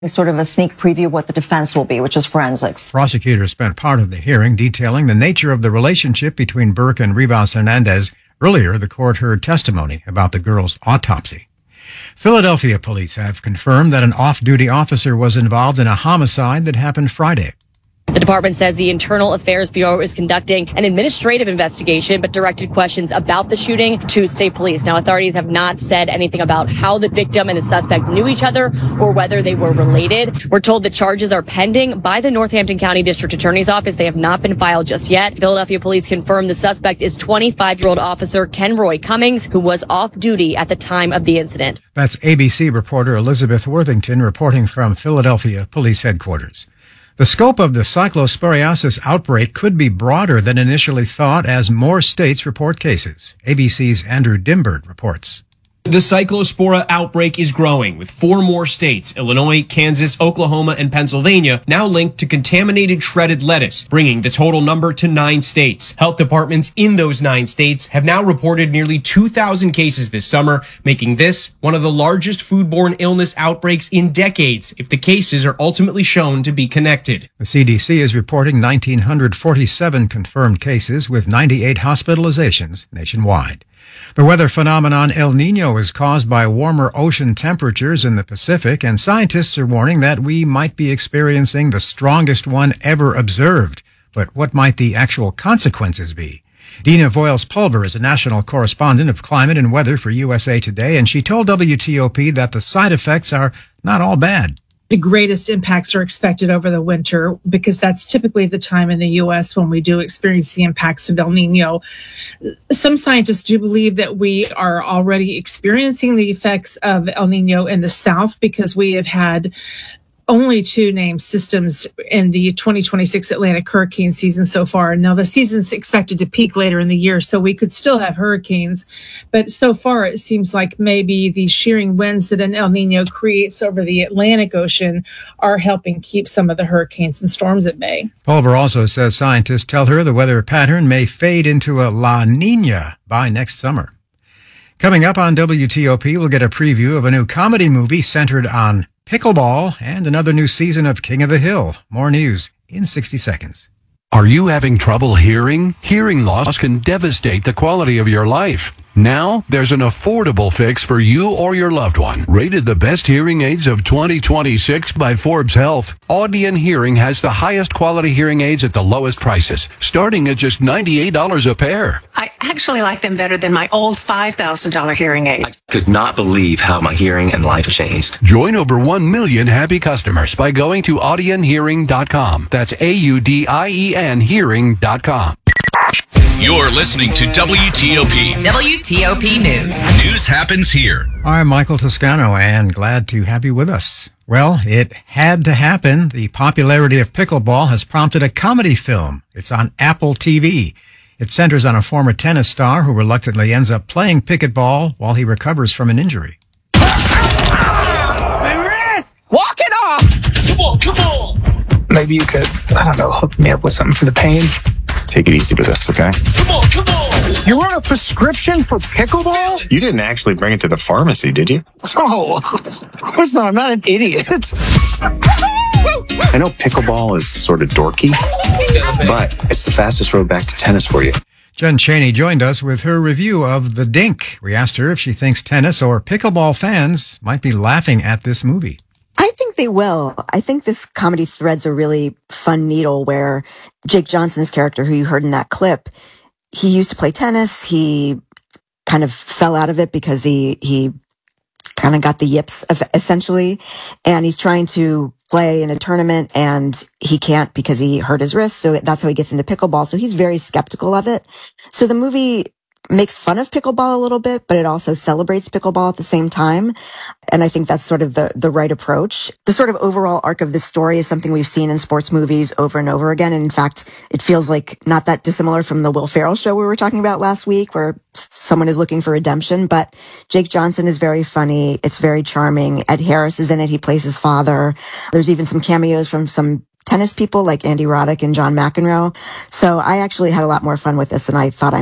Sort of a sneak preview of what the defense will be, which is forensics. Prosecutors spent part of the hearing detailing the nature of the relationship between Burke and Rivas Hernandez. Earlier, the court heard testimony about the girl's autopsy. Philadelphia police have confirmed that an off-duty officer was involved in a homicide that happened Friday. The department says the Internal Affairs Bureau is conducting an administrative investigation, but directed questions about the shooting to state police. Now, authorities have not said anything about how the victim and the suspect knew each other or whether they were related. We're told the charges are pending by the Northampton County District Attorney's Office. They have not been filed just yet. Philadelphia police confirm the suspect is 25-year-old officer Kenroy Cummings, who was off duty at the time of the incident. That's ABC reporter Elizabeth Worthington reporting from Philadelphia Police Headquarters. The scope of the cyclosporiasis outbreak could be broader than initially thought as more states report cases. ABC's Andrew Dimbert reports. The cyclospora outbreak is growing, with 4 more states, Illinois, Kansas, Oklahoma, and Pennsylvania, now linked to contaminated shredded lettuce, bringing the total number to 9 states. Health departments in those 9 states have now reported nearly 2,000 cases this summer, making this one of the largest foodborne illness outbreaks in decades, if the cases are ultimately shown to be connected. The CDC is reporting 1,947 confirmed cases with 98 hospitalizations nationwide. The weather phenomenon El Niño is caused by warmer ocean temperatures in the Pacific, and scientists are warning that we might be experiencing the strongest one ever observed. But what might the actual consequences be? Dina Voiles-Pulver is a national correspondent of climate and weather for USA Today, and she told WTOP that the side effects are not all bad. The greatest impacts are expected over the winter because that's typically the time in the U.S. when we do experience the impacts of El Niño. Some scientists do believe that we are already experiencing the effects of El Niño in the South because we have had only 2 named systems in the 2026 Atlantic hurricane season so far. Now, the season's expected to peak later in the year, so we could still have hurricanes. But so far, it seems like maybe the shearing winds that an El Niño creates over the Atlantic Ocean are helping keep some of the hurricanes and storms at bay. Pulver also says scientists tell her the weather pattern may fade into a La Niña by next summer. Coming up on WTOP, we'll get a preview of a new comedy movie centered on pickleball and another new season of King of the Hill. More news in 60 seconds. Are you having trouble hearing? Hearing loss can devastate the quality of your life. Now, there's an affordable fix for you or your loved one. Rated the best hearing aids of 2026 by Forbes Health, Audion Hearing has the highest quality hearing aids at the lowest prices, starting at just $98 a pair. I actually like them better than my old $5,000 hearing aid. I could not believe how my hearing and life changed. Join over 1 million happy customers by going to audionhearing.com. That's AUDIEN hearing.com. You're listening to WTOP. WTOP News. News happens here. I'm Michael Toscano, and glad to have you with us. Well, it had to happen. The popularity of pickleball has prompted a comedy film. It's on Apple TV. It centers on a former tennis star who reluctantly ends up playing pickleball while he recovers from an injury. My wrist! Walk it off! Come on! Maybe you could, hook me up with something for the pain. Take it easy with us, okay? Come on! You wrote a prescription for pickleball? You didn't actually bring it to the pharmacy, did you? Oh, of course not. I'm not an idiot. I know pickleball is sort of dorky, but it's the fastest road back to tennis for you. Jen Chaney joined us with her review of The Dink. We asked her if she thinks tennis or pickleball fans might be laughing at this movie. I think they will. I think this comedy threads a really fun needle where Jake Johnson's character, who you heard in that clip, he used to play tennis. He kind of fell out of it because he kind of got the yips, essentially. And he's trying to play in a tournament and he can't because he hurt his wrist. So that's how he gets into pickleball. So he's very skeptical of it. So the movie makes fun of pickleball a little bit, but it also celebrates pickleball at the same time. And I think that's sort of the right approach. The sort of overall arc of this story is something we've seen in sports movies over and over again. And in fact, it feels like not that dissimilar from the Will Ferrell show we were talking about last week, where someone is looking for redemption. But Jake Johnson is very funny. It's very charming. Ed Harris is in it. He plays his father. There's even some cameos from some tennis people like Andy Roddick and John McEnroe. So I actually had a lot more fun with this than I thought I might.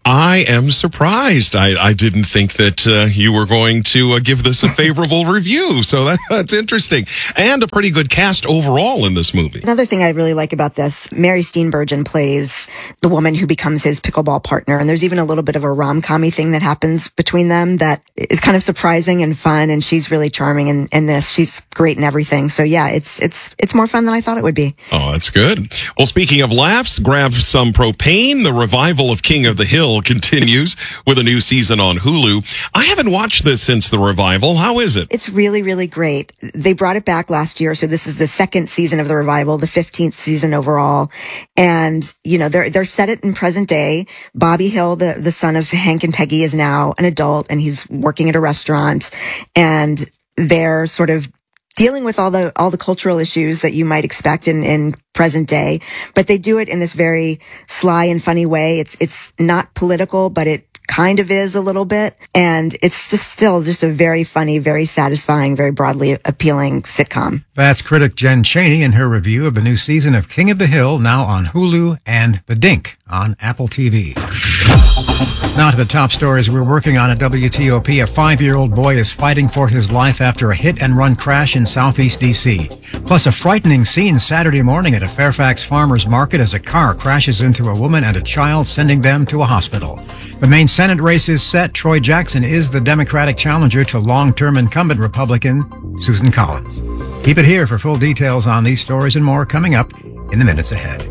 I am surprised. I didn't think that you were going to give this a favorable review. So that's interesting. And a pretty good cast overall in this movie. Another thing I really like about this, Mary Steenburgen plays the woman who becomes his pickleball partner. And there's even a little bit of a rom-com-y thing that happens between them that is kind of surprising and fun. And she's really charming in this. She's great in everything. So yeah, it's more fun than I thought it would be. Oh, that's good. Well, speaking of laughs, grab some propane. The revival of King of the Hill continues with a new season on Hulu. I haven't watched this since the revival. How is it? It's really, really great. They brought it back last year, so this is the second season of the revival, the 15th season overall. And, you know, they're set it in present day. Bobby Hill, the son of Hank and Peggy, is now an adult and he's working at a restaurant, and they're sort of dealing with all the cultural issues that you might expect in present day, but they do it in this very sly and funny way. It's not political, but it kind of is a little bit. And it's still a very funny, very satisfying, very broadly appealing sitcom. That's critic Jen Chaney in her review of the new season of King of the Hill, now on Hulu, and The Dink on Apple TV. Now to the top stories we're working on at WTOP. A 5-year-old boy is fighting for his life after a hit-and-run crash in southeast D.C. Plus a frightening scene Saturday morning at a Fairfax farmer's market as a car crashes into a woman and a child, sending them to a hospital. The main Senate race is set. Troy Jackson is the Democratic challenger to long-term incumbent Republican Susan Collins. Keep it here for full details on these stories and more coming up in the minutes ahead.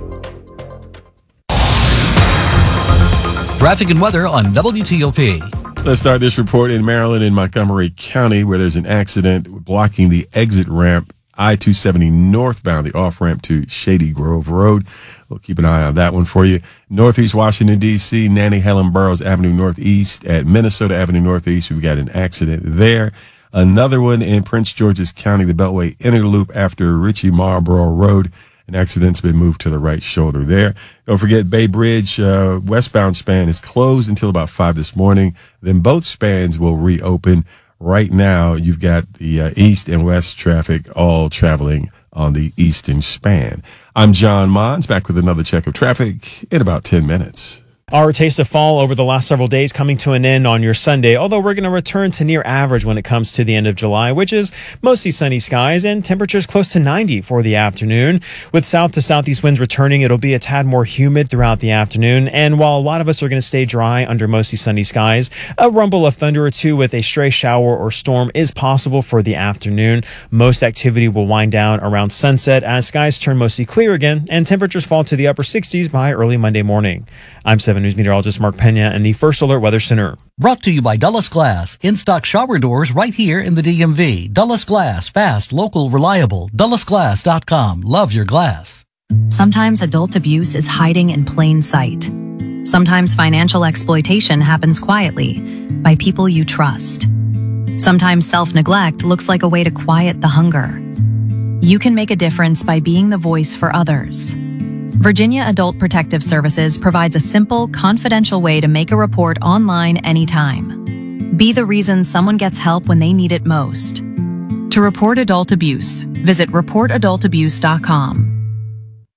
Traffic and weather on WTOP. Let's start this report in Maryland in Montgomery County, where there's an accident blocking the exit ramp, I-270 northbound, the off-ramp to Shady Grove Road. We'll keep an eye on that one for you. Northeast Washington, D.C., Nanny Helen Burroughs Avenue Northeast at Minnesota Avenue Northeast. We've got an accident there. Another one in Prince George's County, the Beltway Inner Loop after Ritchie Marlboro Road. An accident's been moved to the right shoulder there. Don't forget Bay Bridge westbound span is closed until about 5 this morning. Then both spans will reopen. Right now, you've got the east and west traffic all traveling on the eastern span. I'm John Mons, back with another check of traffic in about 10 minutes. Our taste of fall over the last several days coming to an end on your Sunday, although we're going to return to near average when it comes to the end of July, which is mostly sunny skies and temperatures close to 90 for the afternoon. With south to southeast winds returning, it'll be a tad more humid throughout the afternoon. And while a lot of us are going to stay dry under mostly sunny skies, a rumble of thunder or two with a stray shower or storm is possible for the afternoon. Most activity will wind down around sunset as skies turn mostly clear again and temperatures fall to the upper 60s by early Monday morning. I'm 7 News meteorologist Mark Pena in the First Alert Weather Center. Brought to you by Dulles Glass. In-stock shower doors right here in the DMV. Dulles Glass. Fast, local, reliable. DullesGlass.com. Love your glass. Sometimes adult abuse is hiding in plain sight. Sometimes financial exploitation happens quietly by people you trust. Sometimes self-neglect looks like a way to quiet the hunger. You can make a difference by being the voice for others. Virginia Adult Protective Services provides a simple, confidential way to make a report online anytime. Be the reason someone gets help when they need it most. To report adult abuse, visit reportadultabuse.com.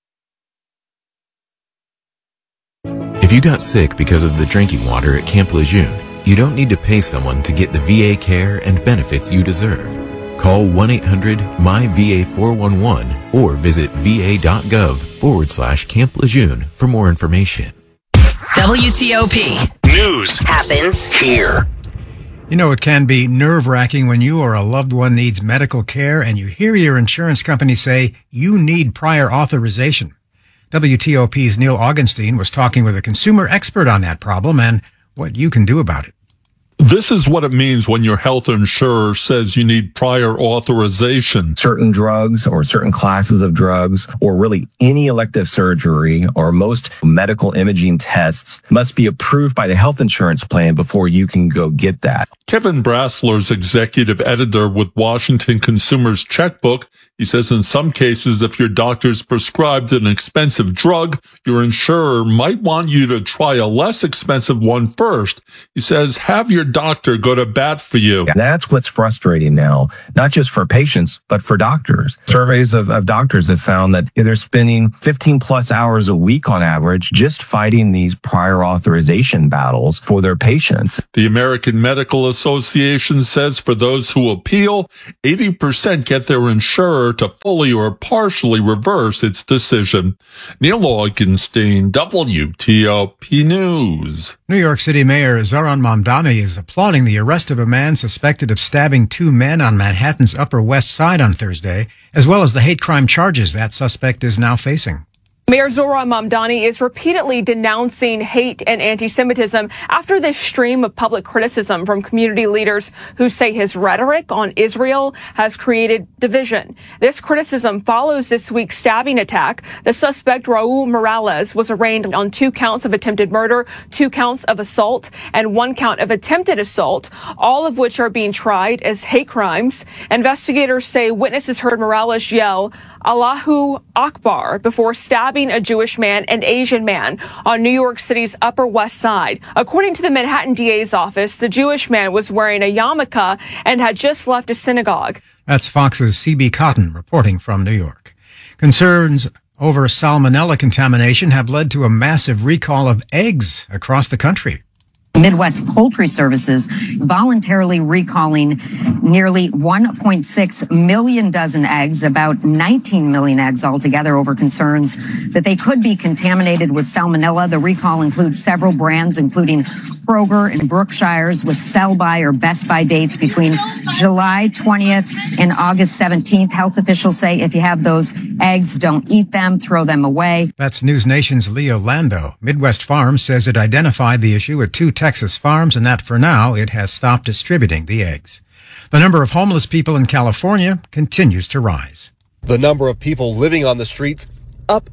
If you got sick because of the drinking water at Camp Lejeune, you don't need to pay someone to get the VA care and benefits you deserve. Call 1-800-MY-VA411 or visit va.gov/Camp Lejeune for more information. WTOP. News happens here. You know, it can be nerve-wracking when you or a loved one needs medical care and you hear your insurance company say you need prior authorization. WTOP's Neil Augenstein was talking with a consumer expert on that problem and what you can do about it. This is what it means when your health insurer says you need prior authorization. Certain drugs or certain classes of drugs or really any elective surgery or most medical imaging tests must be approved by the health insurance plan before you can go get that. Kevin Brassler's executive editor with Washington Consumer's Checkbook. He says in some cases, if your doctor's prescribed an expensive drug, your insurer might want you to try a less expensive one first. He says, have your your doctor go to bat for you. That's what's frustrating now, not just for patients, but for doctors. Surveys of doctors have found that they're spending 15 plus hours a week on average just fighting these prior authorization battles for their patients. The American Medical Association says for those who appeal, 80% get their insurer to fully or partially reverse its decision. Neil Augenstein, WTOP News. New York City Mayor Zoran Mamdani is applauding the arrest of a man suspected of stabbing two men on Manhattan's Upper West Side on Thursday, as well as the hate crime charges that suspect is now facing. Mayor Zoran Mamdani is repeatedly denouncing hate and anti-Semitism after this stream of public criticism from community leaders who say his rhetoric on Israel has created division. This criticism follows this week's stabbing attack. The suspect, Raul Morales, was arraigned on 2 counts of attempted murder, 2 counts of assault, and 1 count of attempted assault, all of which are being tried as hate crimes. Investigators say witnesses heard Morales yell, "Allahu Akbar," before stabbing a Jewish man and Asian man on New York City's Upper West Side. According to the Manhattan DA's office, the Jewish man was wearing a yarmulke and had just left a synagogue. That's Fox's C.B. Cotton reporting from New York. Concerns over salmonella contamination have led to a massive recall of eggs across the country. Midwest Poultry Services voluntarily recalling nearly 1.6 million dozen eggs, about 19 million eggs altogether, over concerns that they could be contaminated with salmonella. The recall includes several brands, including Kroger and Brookshire's, with sell-by or best-by dates between July 20th and August 17th. Health officials say if you have those eggs, don't eat them, throw them away. That's News Nation's Leo Lando. Midwest Farms says it identified the issue at 2 Texas farms and that for now it has stopped distributing the eggs. The number of homeless people in California continues to rise. The number of people living on the streets up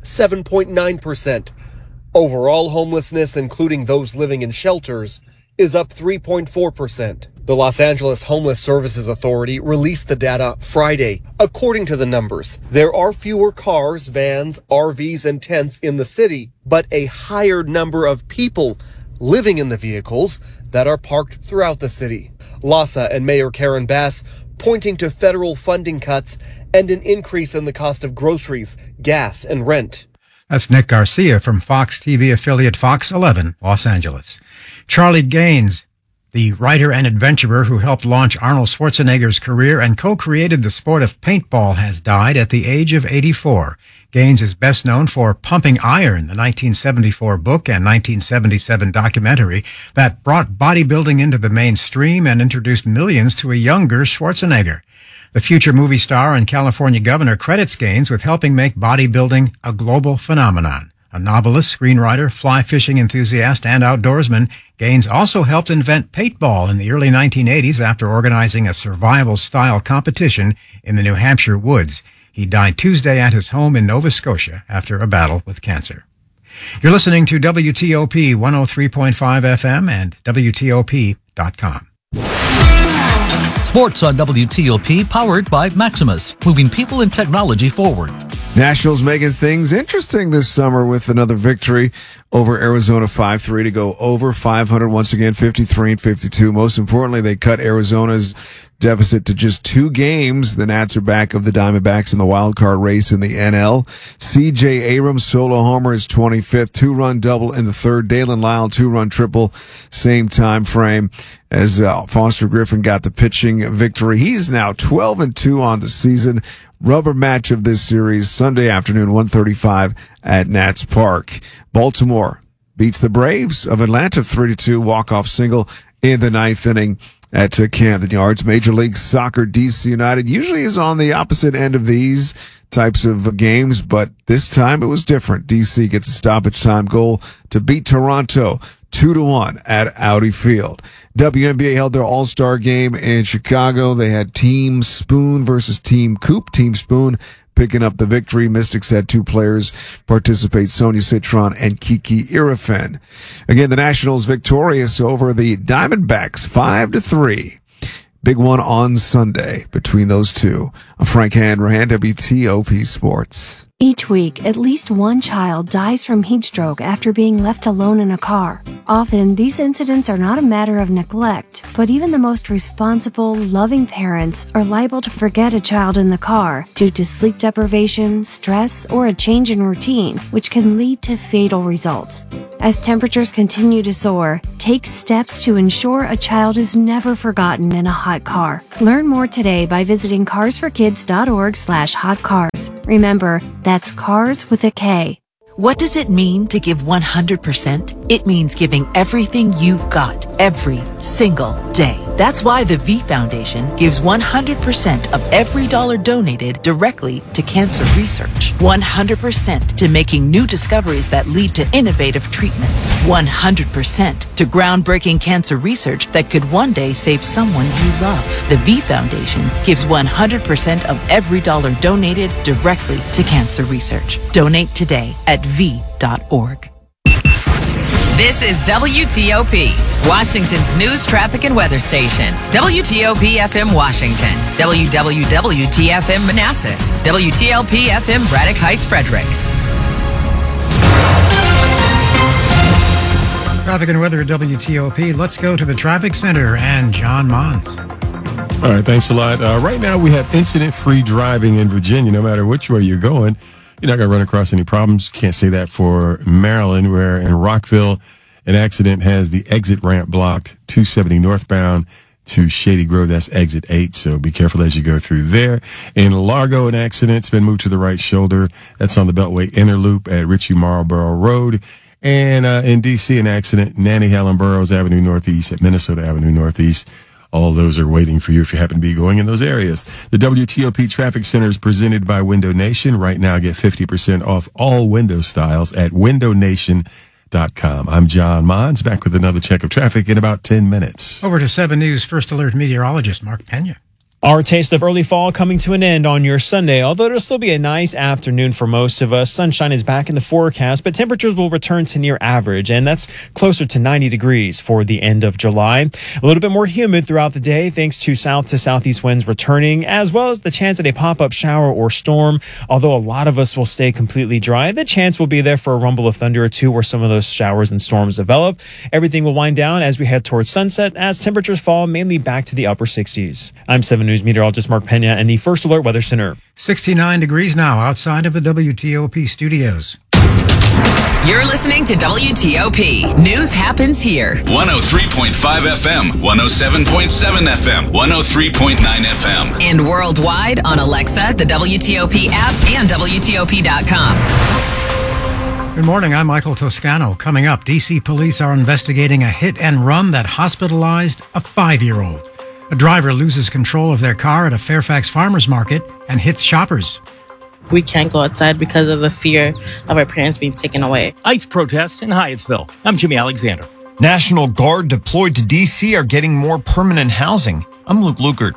7.9%. Overall homelessness, including those living in shelters, is up 3.4%. The Los Angeles Homeless Services Authority released the data Friday. According to the numbers, there are fewer cars, vans, RVs, and tents in the city, but a higher number of people living in the vehicles that are parked throughout the city. LAHSA and Mayor Karen Bass pointing to federal funding cuts and an increase in the cost of groceries, gas, and rent. That's Nick Garcia from Fox TV affiliate Fox 11, Los Angeles. Charlie Gaines, the writer and adventurer who helped launch Arnold Schwarzenegger's career and co-created the sport of paintball, has died at the age of 84. Gaines is best known for Pumping Iron, the 1974 book and 1977 documentary that brought bodybuilding into the mainstream and introduced millions to a younger Schwarzenegger. The future movie star and California governor credits Gaines with helping make bodybuilding a global phenomenon. A novelist, screenwriter, fly fishing enthusiast, and outdoorsman, Gaines also helped invent paintball in the early 1980s after organizing a survival-style competition in the New Hampshire woods. He died Tuesday at his home in Nova Scotia after a battle with cancer. You're listening to WTOP 103.5 FM and WTOP.com. Sports on WTOP, powered by Maximus, moving people and technology forward. Nationals making things interesting this summer with another victory over Arizona 5-3 to go over 500 once again, 53-52. Most importantly, they cut Arizona's deficit to just 2 games. The Nats are back of the Diamondbacks in the wild card race in the NL. C.J. Abrams solo homer, his 25th, 2-run double in the third. Dalen Lyle 2-run triple, same time frame as Foster Griffin got the pitching victory. He's now 12-2 on the season. Rubber match of this series Sunday afternoon, 1:35 at Nats Park. Baltimore beats the Braves of Atlanta 3-2, walk-off single in the 9th inning at Camden Yards. Major League Soccer, DC United usually is on the opposite end of these types of games, but this time it was different. DC gets a stoppage time goal to beat Toronto 2-1 at Audi Field. WNBA held their All-Star game in Chicago. They had Team Spoon versus Team Coop. Team Spoon picking up the victory. Mystics had 2 players participate, Sonia Citron and Kiki Irifen. Again, the Nationals victorious over the Diamondbacks 5-3. Big one on Sunday between those two. I'm Frank Hanrahan, WTOP Sports. Each week, at least one child dies from heat stroke after being left alone in a car. Often, these incidents are not a matter of neglect, but even the most responsible, loving parents are liable to forget a child in the car due to sleep deprivation, stress, or a change in routine, which can lead to fatal results. As temperatures continue to soar, take steps to ensure a child is never forgotten in a hot car. Learn more today by visiting carsforkids.org/hotcars. Remember, that's cars with a K. What does it mean to give 100%? It means giving everything you've got every single day. That's why the V Foundation gives 100% of every dollar donated directly to cancer research. 100% to making new discoveries that lead to innovative treatments. 100% to groundbreaking cancer research that could one day save someone you love. The V Foundation gives 100% of every dollar donated directly to cancer research. Donate today at v.org. This is WTOP, Washington's news, traffic, and weather station. WTOP FM Washington, WWWT-FM Manassas, WTLP FM Braddock Heights, Frederick. Traffic and weather at WTOP. Let's go to the traffic center and John Mons. All right, thanks a lot. Right now we have incident-free driving in Virginia. No matter which way you're going, you're not going to run across any problems. Can't say that for Maryland, where in Rockville, an accident has the exit ramp blocked, 270 northbound to Shady Grove. That's exit 8, so be careful as you go through there. In Largo, an accident's been moved to the right shoulder. That's on the Beltway Inner Loop at Ritchie Marlboro Road. And in D.C., an accident, Nanny Helen Burroughs Avenue Northeast at Minnesota Avenue Northeast. All those are waiting for you if you happen to be going in those areas. The WTOP Traffic Center is presented by Window Nation. Right now, get 50% off all window styles at windownation.com. I'm John Mons, back with another check of traffic in about 10 minutes. Over to 7 News First Alert meteorologist Mark Pena. Our taste of early fall coming to an end on your Sunday, although it'll still be a nice afternoon for most of us. Sunshine is back in the forecast, but temperatures will return to near average, and that's closer to 90 degrees for the end of July. A little bit more humid throughout the day thanks to south to southeast winds returning, as well as the chance at a pop-up shower or storm. Although a lot of us will stay completely dry, the chance will be there for a rumble of thunder or two where some of those showers and storms develop. Everything will wind down as we head towards sunset as temperatures fall mainly back to the upper 60s. I'm 7 News meteorologist Mark Pena in the First Alert Weather Center. 69 degrees now outside of the WTOP studios. You're listening to WTOP. News happens here. 103.5 FM, 107.7 FM, 103.9 FM. And worldwide on Alexa, the WTOP app, and WTOP.com. Good morning, I'm Michael Toscano. Coming up, D.C. police are investigating a hit and run that hospitalized a 5-year-old. A driver loses control of their car at a Fairfax farmers market and hits shoppers. We can't go outside because of the fear of our parents being taken away. ICE protest in Hyattsville. I'm Jimmy Alexander. National Guard deployed to D.C. are getting more permanent housing. I'm Luke Lukert.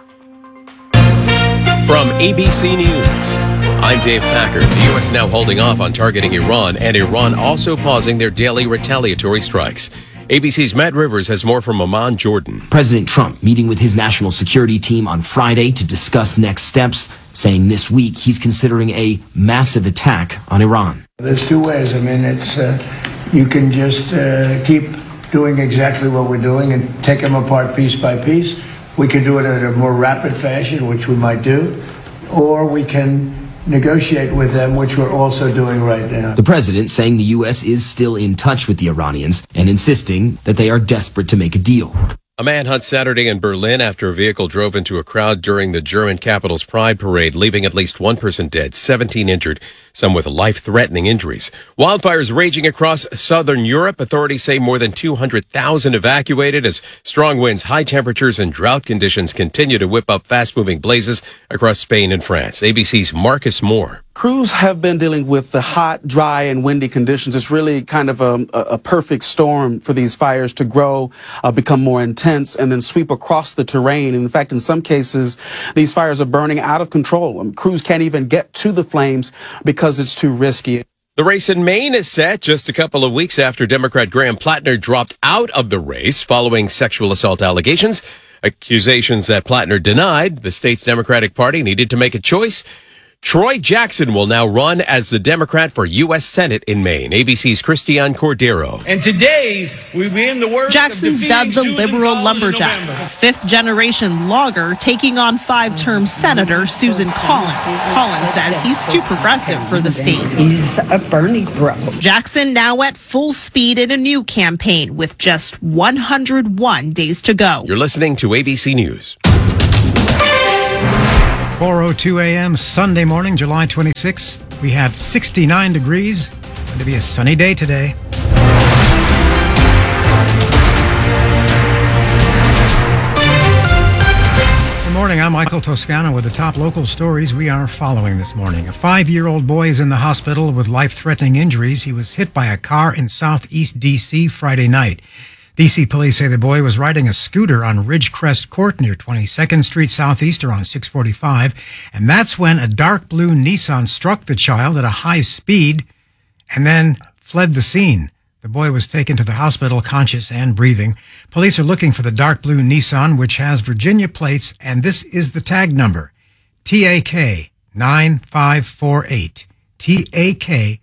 From ABC News, I'm Dave Packard. The U.S. now holding off on targeting Iran, and Iran also pausing their daily retaliatory strikes. ABC's Matt Rivers has more from Amman, Jordan. President Trump meeting with his national security team on Friday to discuss next steps, saying this week he's considering a massive attack on Iran. There's two ways. I mean, it's you can just keep doing exactly what we're doing and take them apart piece by piece. We can do it in a more rapid fashion, which we might do, or we can negotiate with them, which we're also doing right now. The president saying the U.S. is still in touch with the Iranians and insisting that they are desperate to make a deal. A manhunt Saturday in Berlin after a vehicle drove into a crowd during the German capital's Pride Parade, leaving at least one person dead, 17 injured, some with life-threatening injuries. Wildfires raging across southern Europe. Authorities say more than 200,000 evacuated as strong winds, high temperatures, and drought conditions continue to whip up fast-moving blazes across Spain and France. ABC's Marcus Moore. Crews have been dealing with the hot, dry, and windy conditions. It's really kind of a perfect storm for these fires to grow, become more intense, and then sweep across the terrain. In fact, in some cases, these fires are burning out of control. Crews can't even get to the flames because it's too risky. The race in Maine is set just a couple of weeks after Democrat Graham Plattner dropped out of the race following sexual assault allegations. Accusations that Plattner denied. The state's Democratic Party needed to make a choice. Troy Jackson will now run as the Democrat for U.S. Senate in Maine. ABC's Christian Cordero. And today, we begin the work Jackson's dubbed the liberal lumberjack, a fifth-generation logger taking on five-term Senator Susan Collins. Collins says he's too progressive for the state. He's a Bernie bro. Jackson now at full speed in a new campaign with just 101 days to go. You're listening to ABC News. 4:02 a.m. Sunday morning, July 26th. We have 69 degrees. Going to be a sunny day today. Good morning. I'm Michael Toscano with the top local stories we are following this morning. A 5-year-old boy is in the hospital with life-threatening injuries. He was hit by a car in southeast D.C. Friday night. D.C. police say the boy was riding a scooter on Ridgecrest Court near 22nd Street Southeast around 6:45, and that's when a dark blue Nissan struck the child at a high speed and then fled the scene. The boy was taken to the hospital conscious and breathing. Police are looking for the dark blue Nissan, which has Virginia plates, and this is the tag number, TAK 9548. TAK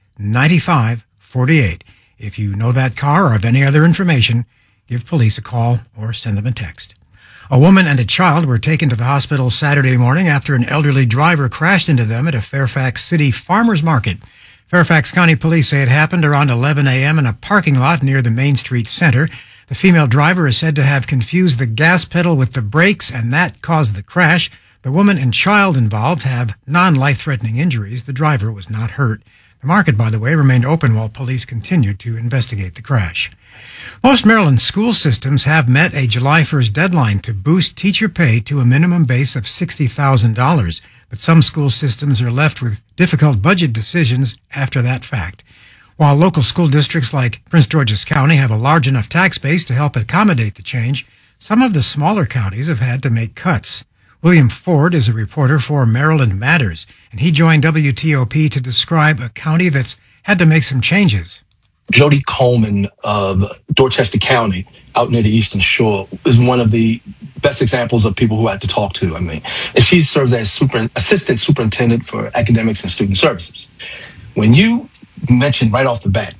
9548. If you know that car or have any other information, give police a call or send them a text. A woman and a child were taken to the hospital Saturday morning after an elderly driver crashed into them at a Fairfax City farmers market. Fairfax County Police say it happened around 11 a.m. in a parking lot near the Main Street Center. The female driver is said to have confused the gas pedal with the brakes, and that caused the crash. The woman and child involved have non-life-threatening injuries. The driver was not hurt. The market, by the way, remained open while police continued to investigate the crash. Most Maryland school systems have met a July 1st deadline to boost teacher pay to a minimum base of $60,000, but some school systems are left with difficult budget decisions after that fact. While local school districts like Prince George's County have a large enough tax base to help accommodate the change, some of the smaller counties have had to make cuts. William Ford is a reporter for Maryland Matters, and he joined WTOP to describe a county that's had to make some changes. Jody Coleman of Dorchester County, out near the Eastern Shore, is one of the best examples of people who I had to talk to. And she serves as assistant superintendent for academics and student services. When you mentioned right off the bat,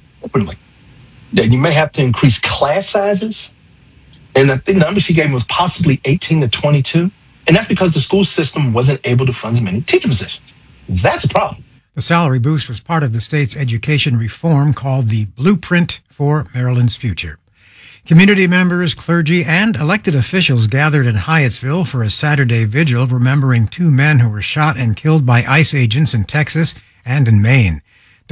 that you may have to increase class sizes, and I think the number she gave me was possibly 18 to 22. And that's because the school system wasn't able to fund as many teacher positions. That's a problem. The salary boost was part of the state's education reform called the Blueprint for Maryland's Future. Community members, clergy, and elected officials gathered in Hyattsville for a Saturday vigil remembering 2 men who were shot and killed by ICE agents in Texas and in Maine.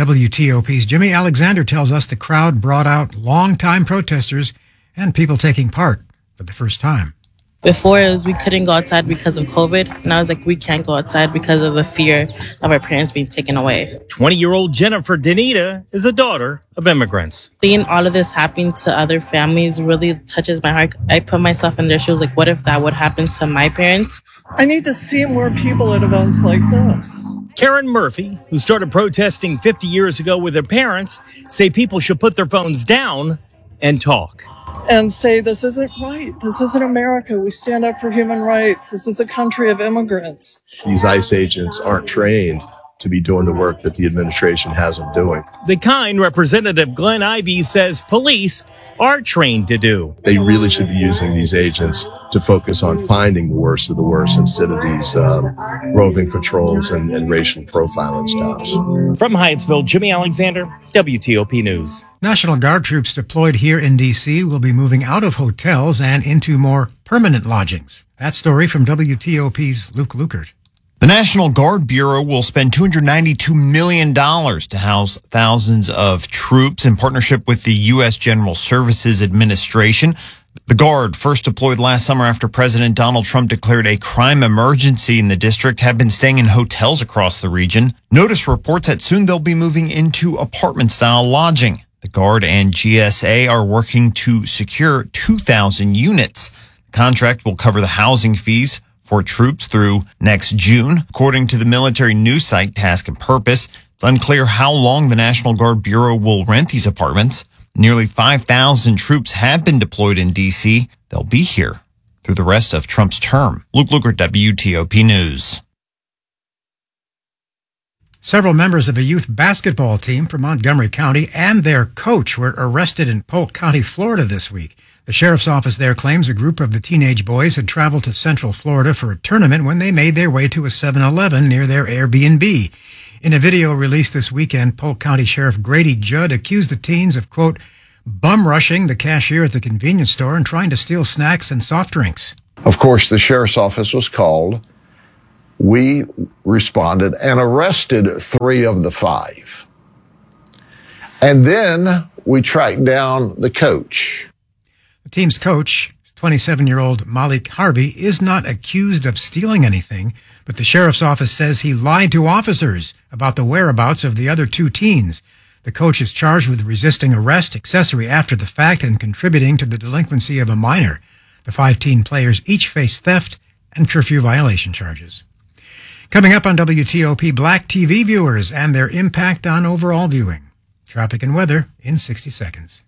WTOP's Jimmy Alexander tells us the crowd brought out longtime protesters and people taking part for the first time. Before it was we couldn't go outside because of COVID. Now it's like we can't go outside because of the fear of our parents being taken away. 20-year-old Jennifer Danita is a daughter of immigrants. Seeing all of this happening to other families really touches my heart. I put myself in their shoes, like what if that would happen to my parents? I need to see more people at events like this. Karen Murphy, who started protesting 50 years ago with her parents, say people should put their phones down and talk. And say, this isn't right. This isn't America. We stand up for human rights. This is a country of immigrants. These ICE agents aren't trained to be doing the work that the administration has them doing. The kind Representative Glenn Ivey says police are trained to do. They really should be using these agents to focus on finding the worst of the worst instead of these roving patrols and racial profiling stops. From Hyattsville, Jimmy Alexander, WTOP News. National Guard troops deployed here in D.C. will be moving out of hotels and into more permanent lodgings. That story from WTOP's Luke Lukert. The National Guard Bureau will spend $292 million to house thousands of troops in partnership with the U.S. General Services Administration. The Guard, first deployed last summer after President Donald Trump declared a crime emergency in the district, have been staying in hotels across the region. Notice reports that soon they'll be moving into apartment-style lodging. The Guard and GSA are working to secure 2,000 units. The contract will cover the housing fees for troops through next June. According to the military news site Task and Purpose, it's unclear how long the National Guard Bureau will rent these apartments. Nearly 5,000 troops have been deployed in D.C. They'll be here through the rest of Trump's term. Luke Lukert, WTOP News. Several members of a youth basketball team from Montgomery County and their coach were arrested in Polk County, Florida this week. The sheriff's office there claims a group of the teenage boys had traveled to Central Florida for a tournament when they made their way to a 7-Eleven near their Airbnb. In a video released this weekend, Polk County Sheriff Grady Judd accused the teens of, quote, bum rushing the cashier at the convenience store and trying to steal snacks and soft drinks. Of course, the sheriff's office was called. We responded and arrested 3 of the 5. And then we tracked down the coach. The team's coach, 27-year-old Malik Harvey, is not accused of stealing anything, but the sheriff's office says he lied to officers about the whereabouts of the other 2 teens. The coach is charged with resisting arrest, accessory after the fact, and contributing to the delinquency of a minor. The 5 teen players each face theft and curfew violation charges. Coming up on WTOP, Black TV viewers and their impact on overall viewing. Traffic and weather in 60 seconds.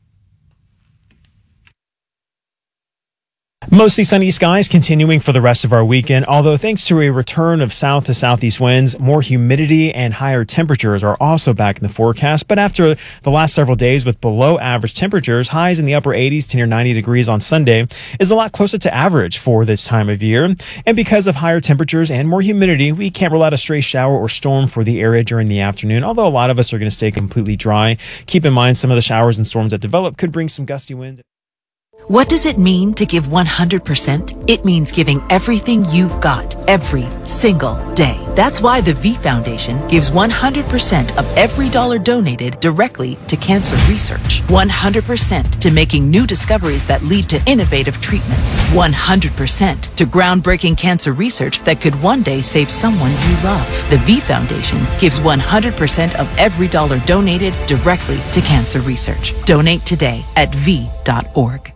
Mostly sunny skies continuing for the rest of our weekend, although thanks to a return of south to southeast winds, more humidity and higher temperatures are also back in the forecast. But after the last several days with below average temperatures, highs in the upper 80s to near 90 degrees on Sunday is a lot closer to average for this time of year. And because of higher temperatures and more humidity, we can't rule out a stray shower or storm for the area during the afternoon, although a lot of us are going to stay completely dry. Keep in mind some of the showers and storms that develop could bring some gusty winds. What does it mean to give 100%? It means giving everything you've got every single day. That's why the V Foundation gives 100% of every dollar donated directly to cancer research. 100% to making new discoveries that lead to innovative treatments. 100% to groundbreaking cancer research that could one day save someone you love. The V Foundation gives 100% of every dollar donated directly to cancer research. Donate today at v.org.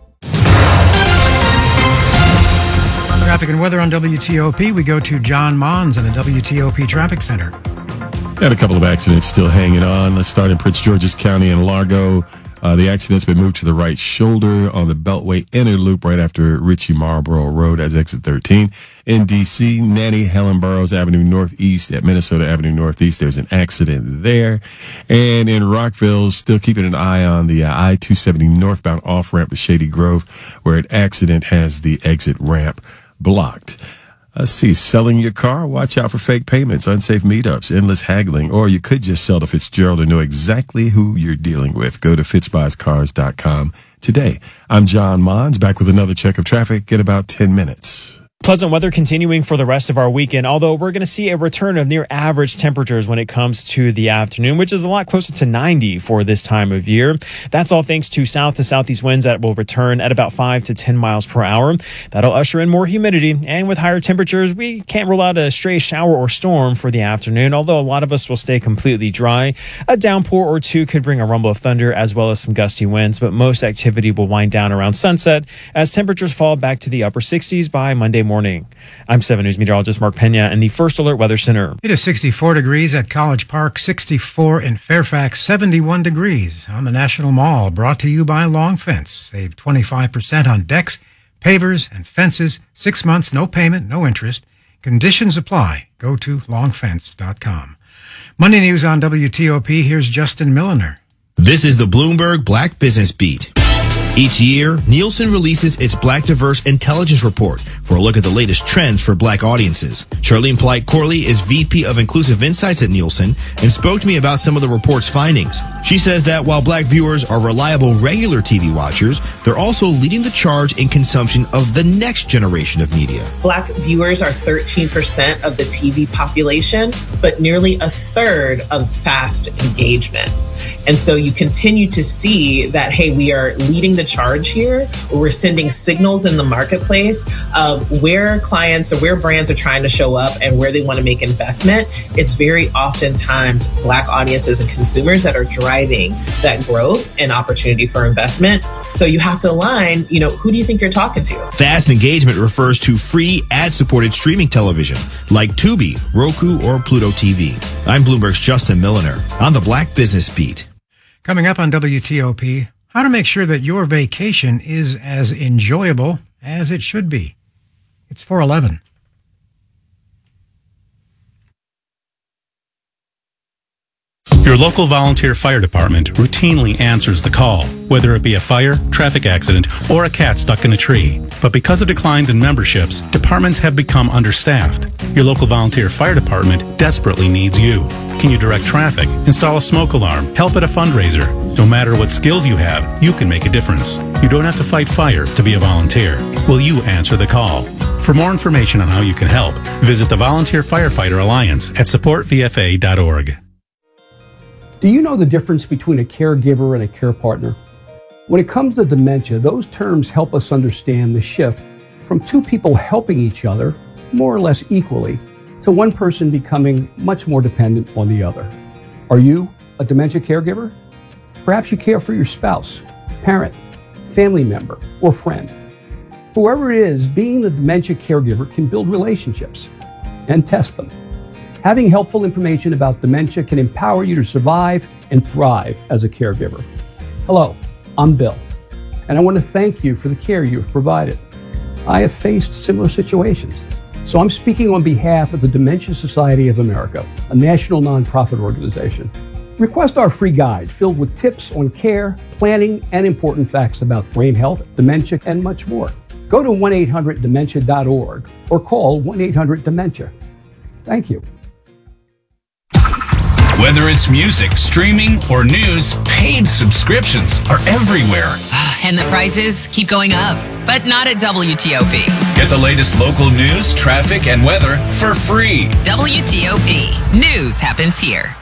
Traffic and weather on WTOP. We go to John Mons in the WTOP Traffic Center. Got a couple of accidents still hanging on. Let's start in Prince George's County and Largo. The accident's been moved to the right shoulder on the Beltway inner loop right after Ritchie Marlboro Road as exit 13. In D.C., Nanny Helen Burroughs Avenue Northeast at Minnesota Avenue Northeast, there's an accident there. And in Rockville, still keeping an eye on the I-270 northbound off-ramp to Shady Grove, where an accident has the exit ramp blocked. Let's see, selling your car? Watch out for fake payments, unsafe meetups, endless haggling, or you could just sell to Fitzgerald and know exactly who you're dealing with. Go to fitzbuyscars.com today. I'm John Mons, back with another check of traffic in about 10 minutes. Pleasant weather continuing for the rest of our weekend, although we're going to see a return of near average temperatures when it comes to the afternoon, which is a lot closer to 90 for this time of year. That's all thanks to south to southeast winds that will return at about 5 to 10 miles per hour. That'll usher in more humidity, and with higher temperatures, we can't rule out a stray shower or storm for the afternoon, although a lot of us will stay completely dry. A downpour or two could bring a rumble of thunder as well as some gusty winds, but most activity will wind down around sunset as temperatures fall back to the upper 60s by Monday morning. I'm 7 News meteorologist Mark Pena in the First Alert Weather Center. It is 64 degrees at College Park, 64 in Fairfax, 71 degrees on the National Mall. Brought to you by Long Fence. Save 25% on decks, pavers, and fences. 6 months, no payment, no interest. Conditions apply. Go to longfence.com. Money News on WTOP. Here's Justin Milliner. This is the Bloomberg Black Business Beat. Each year, Nielsen releases its Black Diverse Intelligence Report for a look at the latest trends for Black audiences. Charlene Polite-Corley is VP of Inclusive Insights at Nielsen and spoke to me about some of the report's findings. She says that while Black viewers are reliable regular TV watchers, they're also leading the charge in consumption of the next generation of media. Black viewers are 13% of the TV population, but nearly a third of fast engagement. And so you continue to see that, hey, we are leading the charge here. We're sending signals in the marketplace of where clients or where brands are trying to show up and where they want to make investment. It's very oftentimes Black audiences and consumers that are driving that growth and opportunity for investment. So you have to align, who do you think you're talking to? Fast engagement refers to free ad-supported streaming television like Tubi, Roku, or Pluto TV. I'm Bloomberg's Justin Milliner on the Black Business Beat. Coming up on WTOP, how to make sure that your vacation is as enjoyable as it should be. It's 4:11. Your local volunteer fire department routinely answers the call, whether it be a fire, traffic accident, or a cat stuck in a tree. But because of declines in memberships, departments have become understaffed. Your local volunteer fire department desperately needs you. Can you direct traffic, install a smoke alarm, help at a fundraiser? No matter what skills you have, you can make a difference. You don't have to fight fire to be a volunteer. Will you answer the call? For more information on how you can help, visit the Volunteer Firefighter Alliance at supportvfa.org. Do you know the difference between a caregiver and a care partner? When it comes to dementia, those terms help us understand the shift from two people helping each other, more or less equally, to one person becoming much more dependent on the other. Are you a dementia caregiver? Perhaps you care for your spouse, parent, family member, or friend. Whoever it is, being the dementia caregiver can build relationships and test them. Having helpful information about dementia can empower you to survive and thrive as a caregiver. Hello, I'm Bill, and I want to thank you for the care you've provided. I have faced similar situations, so I'm speaking on behalf of the Dementia Society of America, a national nonprofit organization. Request our free guide filled with tips on care, planning, and important facts about brain health, dementia, and much more. Go to 1-800-DEMENTIA.org or call 1-800-DEMENTIA. Thank you. Whether it's music, streaming, or news, paid subscriptions are everywhere. And the prices keep going up, but not at WTOP. Get the latest local news, traffic, and weather for free. WTOP. News happens here.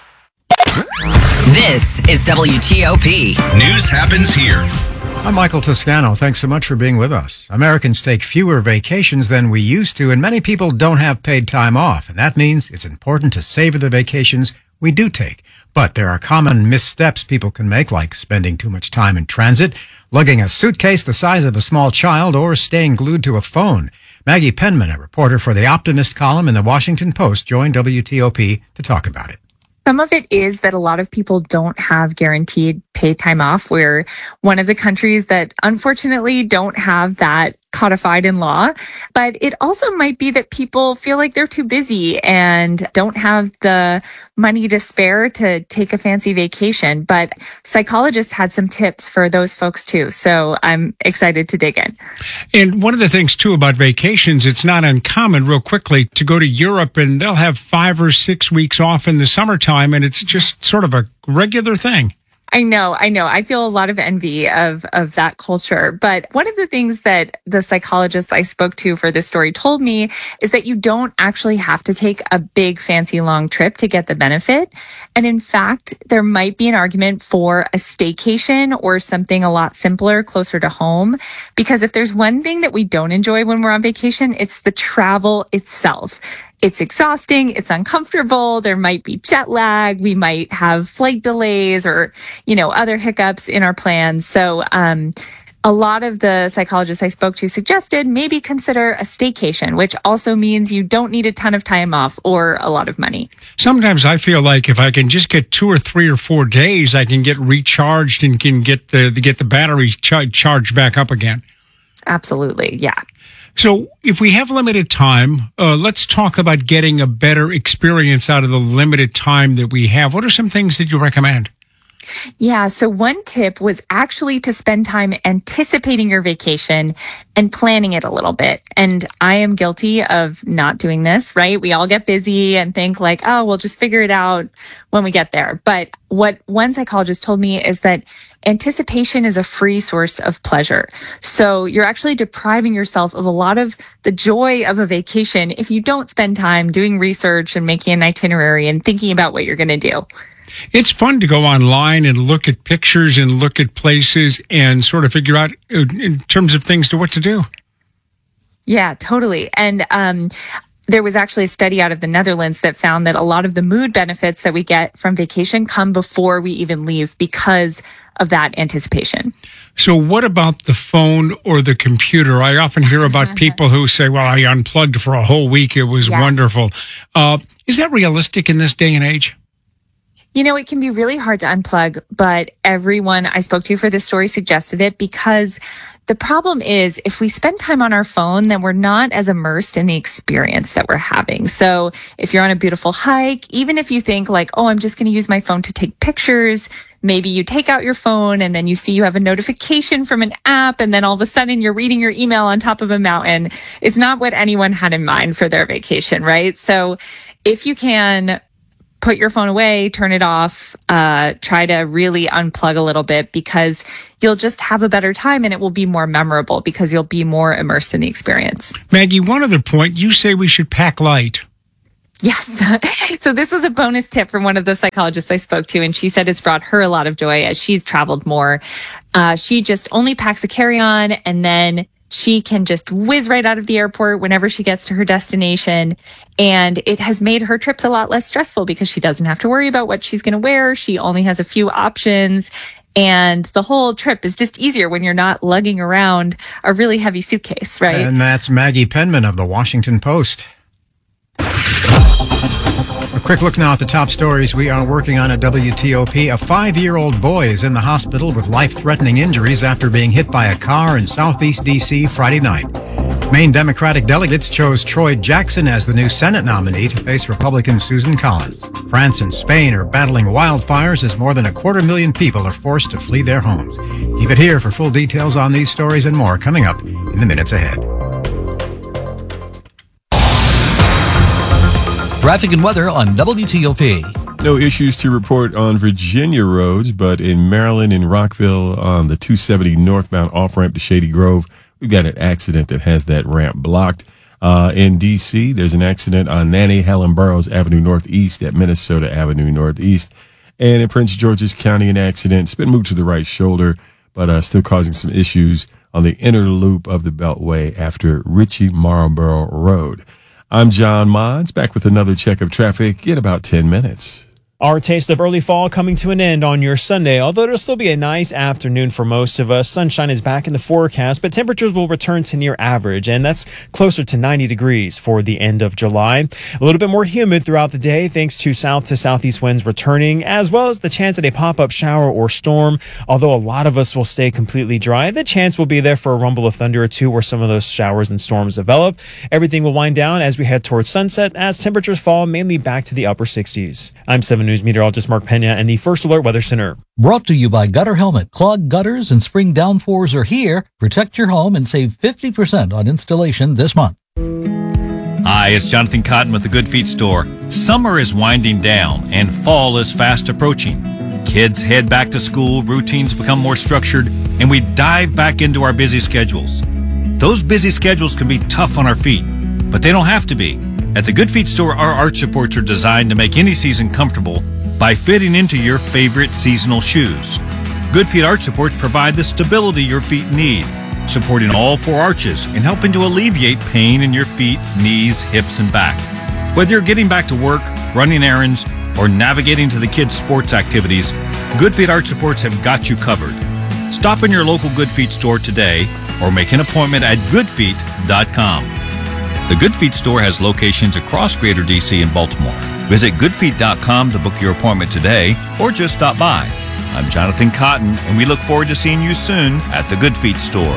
This is WTOP. News happens here. I'm Michael Toscano. Thanks so much for being with us. Americans take fewer vacations than we used to, and many people don't have paid time off. And that means it's important to savor the vacations we do take. But there are common missteps people can make, like spending too much time in transit, lugging a suitcase the size of a small child, or staying glued to a phone. Maggie Penman, a reporter for the Optimist column in the Washington Post, joined WTOP to talk about it. Some of it is that a lot of people don't have guaranteed paid time off. We're one of the countries that unfortunately don't have that codified in law. But it also might be that people feel like they're too busy and don't have the money to spare to take a fancy vacation. But psychologists had some tips for those folks too. So I'm excited to dig in. And one of the things too about vacations, it's not uncommon real quickly to go to Europe and they'll have 5 or 6 weeks off in the summertime. And it's just sort of a regular thing. I know. I feel a lot of envy of that culture. But one of the things that the psychologists I spoke to for this story told me is that you don't actually have to take a big, fancy, long trip to get the benefit. And in fact, there might be an argument for a staycation or something a lot simpler, closer to home. Because if there's one thing that we don't enjoy when we're on vacation, it's the travel itself. It's exhausting. It's uncomfortable. There might be jet lag. We might have flight delays or, other hiccups in our plans. So, a lot of the psychologists I spoke to suggested maybe consider a staycation, which also means you don't need a ton of time off or a lot of money. Sometimes I feel like if I can just get 2 or 3 or 4 days, I can get recharged and can get the battery charged back up again. Absolutely. Yeah. So if we have limited time, let's talk about getting a better experience out of the limited time that we have. What are some things that you recommend? Yeah. So one tip was actually to spend time anticipating your vacation and planning it a little bit. And I am guilty of not doing this, right? We all get busy and think like, oh, we'll just figure it out when we get there. But what one psychologist told me is that anticipation is a free source of pleasure. So you're actually depriving yourself of a lot of the joy of a vacation if you don't spend time doing research and making an itinerary and thinking about what you're going to do. It's fun to go online and look at pictures and look at places and sort of figure out in terms of things to what to do. Yeah, totally. And there was actually a study out of the Netherlands that found that a lot of the mood benefits that we get from vacation come before we even leave because of that anticipation. So what about the phone or the computer? I often hear about people who say, well, I unplugged for a whole week. It was wonderful. Is that realistic in this day and age? It can be really hard to unplug, but everyone I spoke to for this story suggested it because the problem is if we spend time on our phone, then we're not as immersed in the experience that we're having. So if you're on a beautiful hike, even if you think like, oh, I'm just going to use my phone to take pictures, maybe you take out your phone and then you see you have a notification from an app and then all of a sudden you're reading your email on top of a mountain. It's not what anyone had in mind for their vacation, right? So if you can put your phone away, turn it off, try to really unplug a little bit because you'll just have a better time and it will be more memorable because you'll be more immersed in the experience. Maggie, one other point, you say we should pack light. Yes. So this was a bonus tip from one of the psychologists I spoke to, and she said it's brought her a lot of joy as she's traveled more. She just only packs a carry-on and then she can just whiz right out of the airport whenever she gets to her destination. And it has made her trips a lot less stressful because she doesn't have to worry about what she's going to wear. She only has a few options. And the whole trip is just easier when you're not lugging around a really heavy suitcase, right? And that's Maggie Penman of the Washington Post. A quick look now at the top stories we are working on at WTOP. A 5-year-old boy is in the hospital with life-threatening injuries after being hit by a car in southeast D.C. Friday night. Maine Democratic delegates chose Troy Jackson as the new Senate nominee to face Republican Susan Collins. France and Spain are battling wildfires as more than 250,000 people are forced to flee their homes. Keep it here for full details on these stories and more coming up in the minutes ahead. Traffic and weather on WTOP. No issues to report on Virginia roads, but in Maryland, in Rockville, on the 270 northbound off-ramp to Shady Grove, we've got an accident that has that ramp blocked. In D.C., there's an accident on Nanny Helen Burroughs Avenue Northeast at Minnesota Avenue Northeast. And in Prince George's County, an accident. It's been moved to the right shoulder, but still causing some issues on the inner loop of the Beltway after Ritchie Marlborough Road. I'm John Mons, back with another check of traffic in about 10 minutes. Our taste of early fall coming to an end on your Sunday, although it'll still be a nice afternoon for most of us. Sunshine is back in the forecast, but temperatures will return to near average, and that's closer to 90 degrees for the end of July. A little bit more humid throughout the day, thanks to south to southeast winds returning, as well as the chance at a pop-up shower or storm. Although a lot of us will stay completely dry, the chance will be there for a rumble of thunder or two where some of those showers and storms develop. Everything will wind down as we head towards sunset as temperatures fall mainly back to the upper 60s. I'm 7 News meteorologist Mark Pena and the First Alert Weather Center. Brought to you by Gutter Helmet. Clogged gutters and spring downpours are here. Protect your home and save 50% on installation this month. Hi, it's Jonathan Cotton with the Good Feet Store. Summer is winding down and fall is fast approaching. Kids head back to school, routines become more structured, and we dive back into our busy schedules. Those busy schedules can be tough on our feet, but they don't have to be. At the Good Feet Store, our arch supports are designed to make any season comfortable by fitting into your favorite seasonal shoes. Good Feet arch supports provide the stability your feet need, supporting all 4 arches and helping to alleviate pain in your feet, knees, hips, and back. Whether you're getting back to work, running errands, or navigating to the kids' sports activities, Good Feet arch supports have got you covered. Stop in your local Good Feet store today or make an appointment at goodfeet.com. The Good Feet store has locations across Greater D.C. and Baltimore. Visit goodfeet.com to book your appointment today or just stop by. I'm Jonathan Cotton, and we look forward to seeing you soon at the Good Feet store.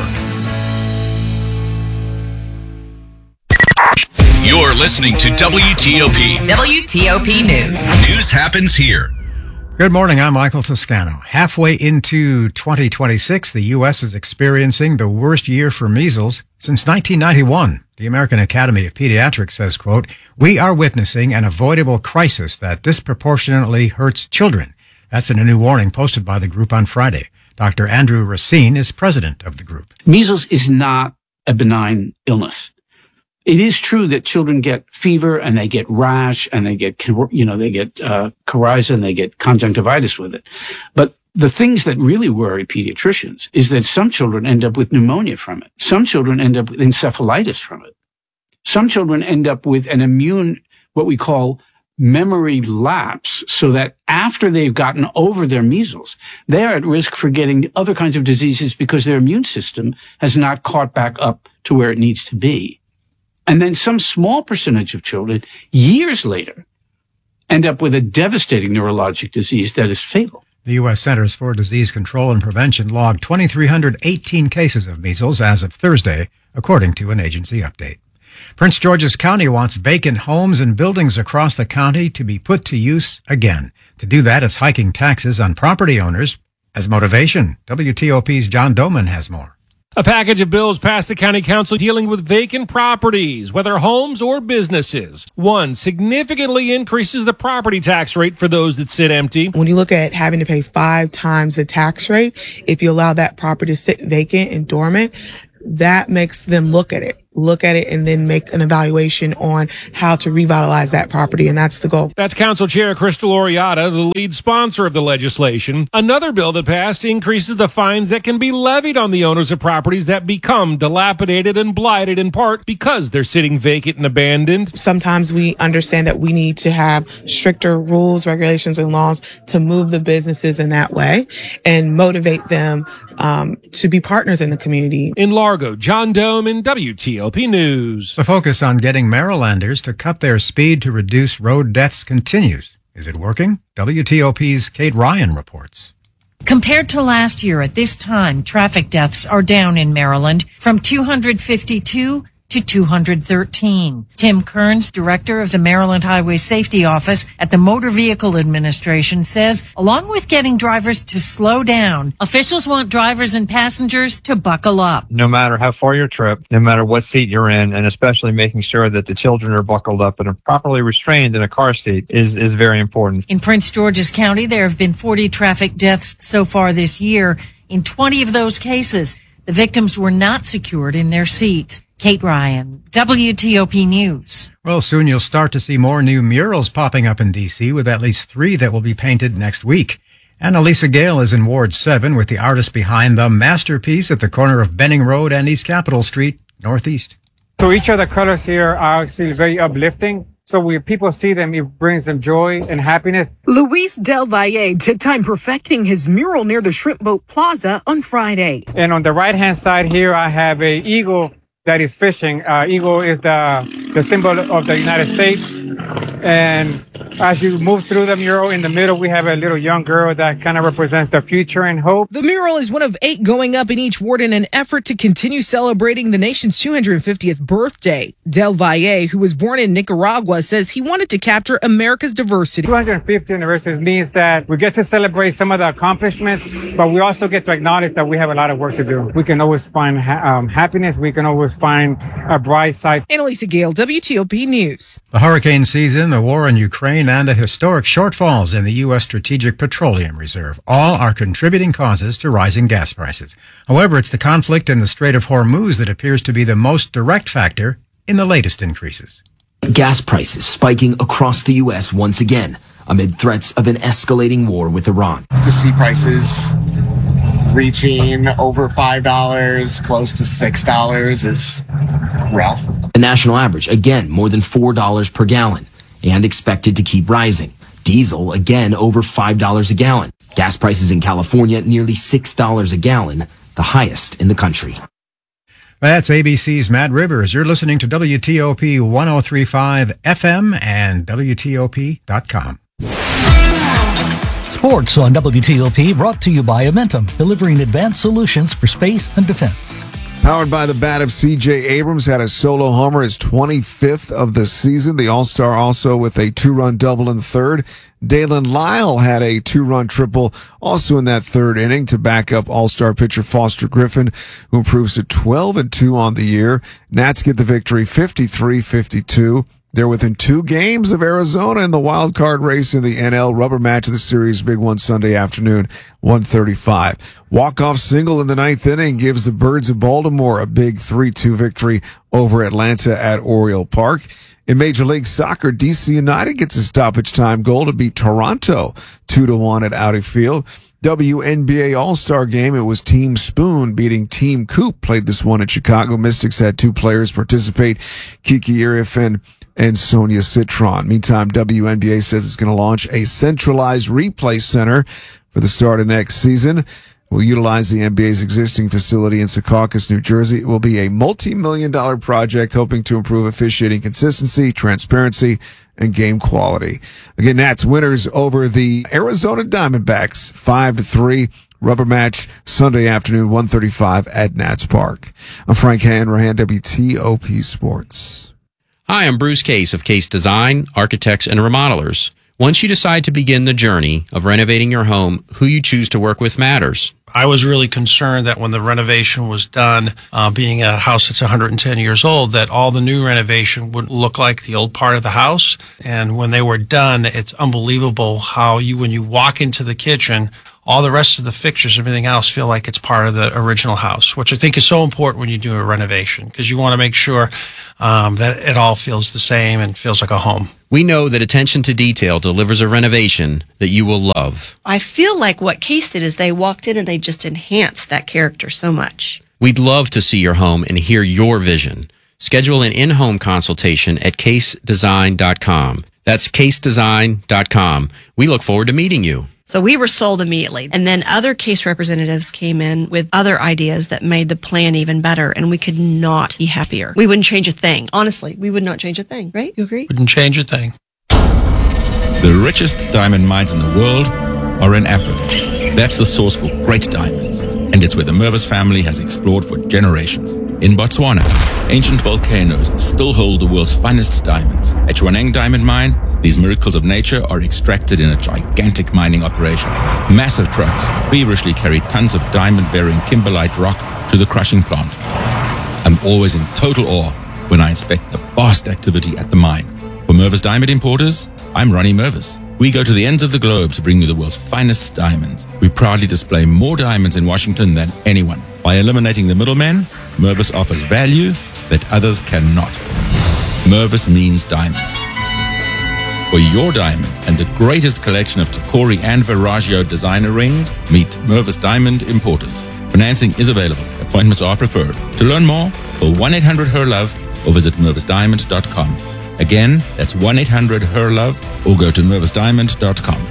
You're listening to WTOP. WTOP News. News happens here. Good morning, I'm Michael Toscano. Halfway into 2026, the U.S. is experiencing the worst year for measles since 1991. The American Academy of Pediatrics says, quote, "We are witnessing an avoidable crisis that disproportionately hurts children." That's in a new warning posted by the group on Friday. Dr. Andrew Racine is president of the group. Measles is not a benign illness. It is true that children get fever and they get rash and they get, coryza and they get conjunctivitis with it. But the things that really worry pediatricians is that some children end up with pneumonia from it. Some children end up with encephalitis from it. Some children end up with an immune, what we call memory lapse, so that after they've gotten over their measles, they are at risk for getting other kinds of diseases because their immune system has not caught back up to where it needs to be. And then some small percentage of children, years later, end up with a devastating neurologic disease that is fatal. The U.S. Centers for Disease Control and Prevention logged 2,318 cases of measles as of Thursday, according to an agency update. Prince George's County wants vacant homes and buildings across the county to be put to use again. To do that, it's hiking taxes on property owners as motivation. WTOP's John Doman has more. A package of bills passed the county council dealing with vacant properties, whether homes or businesses. One significantly increases the property tax rate for those that sit empty. When you look at having to pay 5 times the tax rate, if you allow that property to sit vacant and dormant, that makes them look at it and then make an evaluation on how to revitalize that property, and that's the goal. That's Council Chair Crystal Oriata, the lead sponsor of the legislation. Another bill that passed increases the fines that can be levied on the owners of properties that become dilapidated and blighted in part because they're sitting vacant and abandoned. Sometimes we understand that we need to have stricter rules, regulations, and laws to move the businesses in that way and motivate them to be partners in the community. In Largo, John Doman, WTOP News. The focus on getting Marylanders to cut their speed to reduce road deaths continues. Is it working? WTOP's Kate Ryan reports. Compared to last year at this time, traffic deaths are down in Maryland from 252 to 213. Tim Kearns, director of the Maryland Highway Safety Office at the Motor Vehicle Administration, says along with getting drivers to slow down, officials want drivers and passengers to buckle up. No matter how far your trip, no matter what seat you're in, and especially making sure that the children are buckled up and are properly restrained in a car seat is very important. In Prince George's County, there have been 40 traffic deaths so far this year. In 20 of those cases, the victims were not secured in their seats. Kate Ryan, WTOP News. Well, soon you'll start to see more new murals popping up in D.C., with at least 3 that will be painted next week. And Elisa Gale is in Ward 7 with the artist behind the masterpiece at the corner of Benning Road and East Capitol Street, Northeast. So each of the colors here are actually very uplifting. So when people see them, it brings them joy and happiness. Luis Del Valle took time perfecting his mural near the Shrimp Boat Plaza on Friday. And on the right-hand side here, I have a eagle that is fishing. Eagle is the symbol of the United States. And as you move through the mural, in the middle, we have a little young girl that kind of represents the future and hope. The mural is one of 8 going up in each ward in an effort to continue celebrating the nation's 250th birthday. Del Valle, who was born in Nicaragua, says he wanted to capture America's diversity. 250th anniversary means that we get to celebrate some of the accomplishments, but we also get to acknowledge that we have a lot of work to do. We can always find happiness. We can always find a bright side. Annalisa Gale, WTOP News. The hurricane season, the war in Ukraine, and the historic shortfalls in the U.S. Strategic Petroleum Reserve all are contributing causes to rising gas prices. However, it's the conflict in the Strait of Hormuz that appears to be the most direct factor in the latest increases. Gas prices spiking across the U.S. once again amid threats of an escalating war with Iran. To see prices reaching over $5, close to $6 is rough. The national average, again, more than $4 per gallon and expected to keep rising. Diesel, again, over $5 a gallon. Gas prices in California, nearly $6 a gallon, the highest in the country. That's ABC's Matt Rivers. You're listening to WTOP 103.5 FM and WTOP.com. Sports on WTOP, brought to you by Amentum, delivering advanced solutions for space and defense. Powered by the bat of C.J. Abrams, had a solo homer, his 25th of the season. The All-Star also with a 2-run double in the third. Dalen Lyle had a 2-run triple also in that third inning to back up All-Star pitcher Foster Griffin, who improves to 12-2 on the year. Nats get the victory 53-52. They're within 2 games of Arizona in the wild card race in the NL. Rubber match of the series, big one Sunday afternoon, 1:35. Walk-off single in the 9th inning gives the Birds of Baltimore a big 3-2 victory over Atlanta at Oriole Park. In Major League Soccer, DC United gets a stoppage time goal to beat Toronto 2-1 at Audi Field. WNBA All-Star Game, it was Team Spoon beating Team Coop. Played this one in Chicago. Mystics had 2 players participate, Kiki Irifen and Sonia Citron. Meantime, WNBA says it's going to launch a centralized replay center for the start of next season. will utilize the NBA's existing facility in Secaucus, New Jersey. It will be a multi-million-dollar project hoping to improve officiating consistency, transparency, and game quality. Again, Nats winners over the Arizona Diamondbacks 5-3. Rubber match Sunday afternoon, 1:35 at Nats Park. I'm Frank Hanrahan, WTOP Sports. Hi, I'm Bruce Case of Case Design, Architects and Remodelers. Once you decide to begin the journey of renovating your home, who you choose to work with matters. I was really concerned that when the renovation was done, being a house that's 110 years old, that all the new renovation would look like the old part of the house. And when they were done, it's unbelievable how when you walk into the kitchen, all the rest of the fixtures, everything else, feel like it's part of the original house, which I think is so important when you do a renovation, because you want to make sure that it all feels the same and feels like a home. We know that attention to detail delivers a renovation that you will love. I feel like what Case did is they walked in and they just enhanced that character so much. We'd love to see your home and hear your vision. Schedule an in-home consultation at casedesign.com. That's casedesign.com. We look forward to meeting you. So we were sold immediately. And then other Case representatives came in with other ideas that made the plan even better. And we could not be happier. We wouldn't change a thing. Honestly, we would not change a thing, right? You agree? Wouldn't change a thing. The richest diamond mines in the world are in Africa. That's the source for great diamonds. And it's where the Mervis family has explored for generations. In Botswana, ancient volcanoes still hold the world's finest diamonds. At Jwaneng Diamond Mine, these miracles of nature are extracted in a gigantic mining operation. Massive trucks feverishly carry tons of diamond-bearing kimberlite rock to the crushing plant. I'm always in total awe when I inspect the vast activity at the mine. For Mervis Diamond Importers, I'm Ronnie Mervis. We go to the ends of the globe to bring you the world's finest diamonds. We proudly display more diamonds in Washington than anyone. By eliminating the middlemen, Mervis offers value that others cannot. Mervis means diamonds. For your diamond and the greatest collection of Tacori and Verragio designer rings, meet Mervis Diamond Importers. Financing is available. Appointments are preferred. To learn more, call 1-800-HER-LOVE or visit mervisdiamond.com. Again, that's 1-800-HER-LOVE or go to mervisdiamond.com.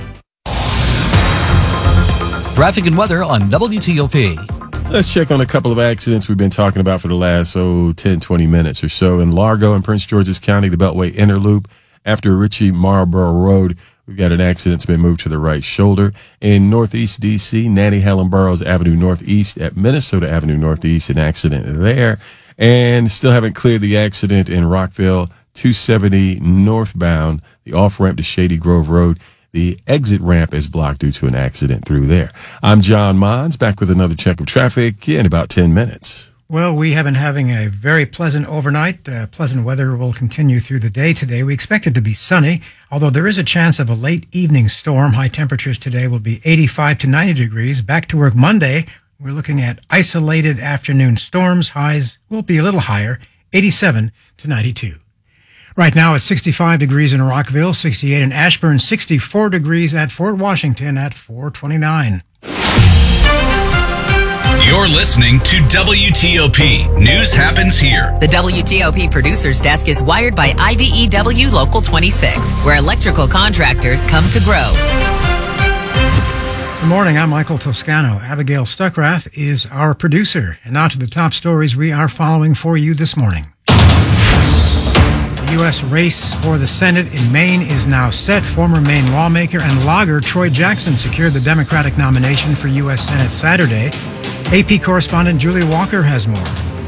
Traffic and weather on WTOP. Let's check on a couple of accidents we've been talking about for the last 10-20 minutes or so. In Largo and Prince George's County, the Beltway Inner Loop, after Ritchie Marlboro Road, we've got an accident that's been moved to the right shoulder. In Northeast D.C., Nanny Helen Burroughs Avenue Northeast at Minnesota Avenue Northeast, an accident there. And still haven't cleared the accident in Rockville, 270 northbound, the off-ramp to Shady Grove Road. The exit ramp is blocked due to an accident through there. I'm John Mons, back with another check of traffic in about 10 minutes. Well, we have been having a very pleasant overnight. Pleasant weather will continue through the day today. We expect it to be sunny, although there is a chance of a late evening storm. High temperatures today will be 85 to 90 degrees. Back to work Monday. We're looking at isolated afternoon storms. Highs will be a little higher, 87 to 92. Right now it's 65 degrees in Rockville, 68 in Ashburn, 64 degrees at Fort Washington at 429. You're listening to WTOP. News happens here. The WTOP Producers Desk is wired by IBEW Local 26, where electrical contractors come to grow. Good morning, I'm Michael Toscano. Abigail Stuckrath is our producer. And now to the top stories we are following for you this morning. The U.S. race for the Senate in Maine is now set. Former Maine lawmaker and logger Troy Jackson secured the Democratic nomination for U.S. Senate Saturday. AP correspondent Julie Walker has more.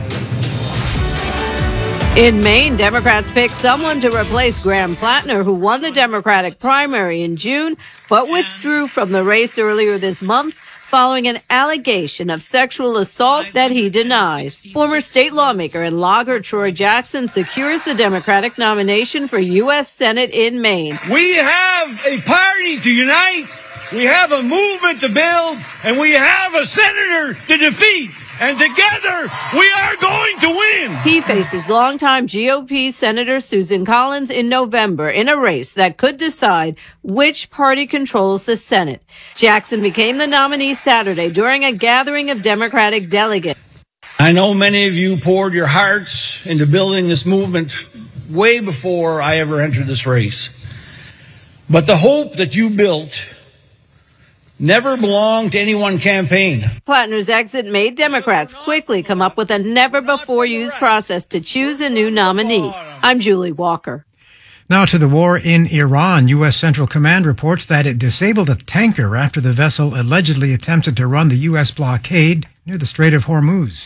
In Maine, Democrats picked someone to replace Graham Plattner, who won the Democratic primary in June, but withdrew from the race earlier this month following an allegation of sexual assault that he denies. Former state lawmaker and logger Troy Jackson secures the Democratic nomination for U.S. Senate in Maine. We have a party to unite, we have a movement to build, and we have a senator to defeat. And together, we are going to win. He faces longtime GOP Senator Susan Collins in November in a race that could decide which party controls the Senate. Jackson became the nominee Saturday during a gathering of Democratic delegates. I know many of you poured your hearts into building this movement way before I ever entered this race. But the hope that you built never belonged to any one campaign. Plattner's exit made Democrats quickly come up with a never-before-used process to choose a new nominee. I'm Julie Walker. Now to the war in Iran. U.S. Central Command reports that it disabled a tanker after the vessel allegedly attempted to run the U.S. blockade near the Strait of Hormuz.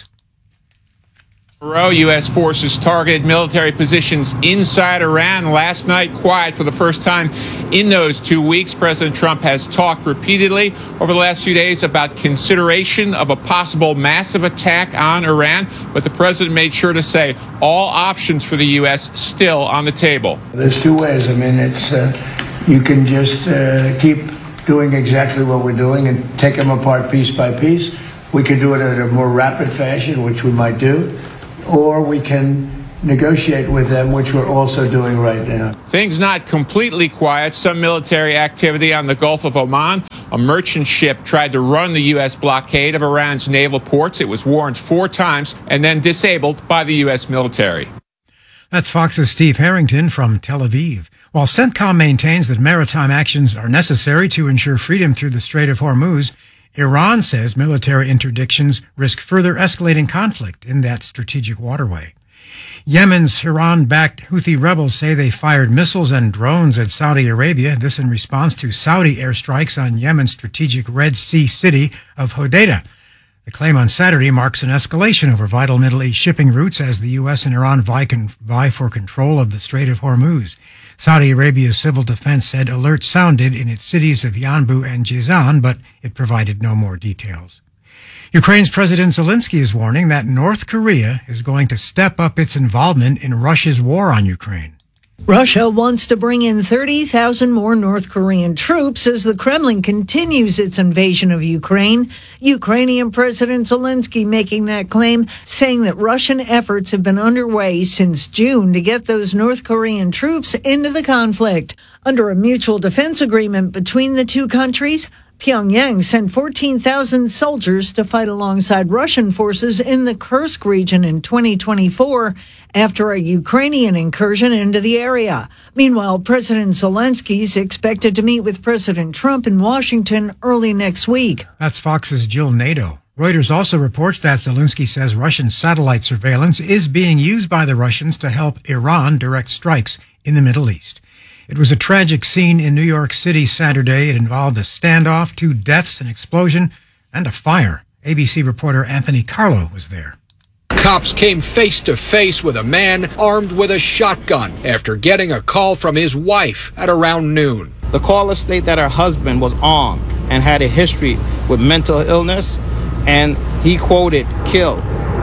U.S. forces targeted military positions inside Iran last night. Quiet for the first time in those 2 weeks. President Trump has talked repeatedly over the last few days about consideration of a possible massive attack on Iran, but the president made sure to say all options for the U.S. still on the table. There's two ways. I mean, it's you can just keep doing exactly what we're doing and take them apart piece by piece. We could do it in a more rapid fashion, which we might do. Or we can negotiate with them, which we're also doing right now. Things not completely quiet. Some military activity on the Gulf of Oman. A merchant ship tried to run the U.S. blockade of Iran's naval ports. It was warned 4 times and then disabled by the U.S. military. That's Fox's Steve Harrington from Tel Aviv. While CENTCOM maintains that maritime actions are necessary to ensure freedom through the Strait of Hormuz, Iran says military interdictions risk further escalating conflict in that strategic waterway. Yemen's Iran-backed Houthi rebels say they fired missiles and drones at Saudi Arabia, this in response to Saudi airstrikes on Yemen's strategic Red Sea city of Hodeidah. The claim on Saturday marks an escalation over vital Middle East shipping routes as the U.S. and Iran vie for control of the Strait of Hormuz. Saudi Arabia's civil defense said alerts sounded in its cities of Yanbu and Jizan, but it provided no more details. Ukraine's President Zelensky is warning that North Korea is going to step up its involvement in Russia's war on Ukraine. Russia wants to bring in 30,000 more North Korean troops as the Kremlin continues its invasion of Ukraine. Ukrainian President Zelensky making that claim, saying that Russian efforts have been underway since June to get those North Korean troops into the conflict. Under a mutual defense agreement between the two countries, Pyongyang sent 14,000 soldiers to fight alongside Russian forces in the Kursk region in 2024 after a Ukrainian incursion into the area. Meanwhile, President Zelensky is expected to meet with President Trump in Washington early next week. That's Fox's Jill Nato. Reuters also reports that Zelensky says Russian satellite surveillance is being used by the Russians to help Iran direct strikes in the Middle East. It was a tragic scene in New York City Saturday. It involved a standoff, 2 deaths, an explosion, and a fire. ABC reporter Anthony Carlo was there. Cops came face to face with a man armed with a shotgun after getting a call from his wife at around noon. The caller stated that her husband was armed and had a history with mental illness, and he quoted, "Kill